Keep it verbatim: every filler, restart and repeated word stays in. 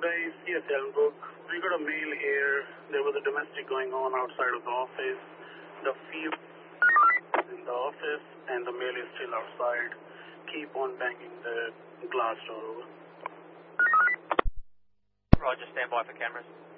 Hyundai C S L book. We got a mail here. There was a domestic going on outside of the office. The field is in the office and the mail is still outside. Keep on banging the glass door over. Roger, stand by for cameras.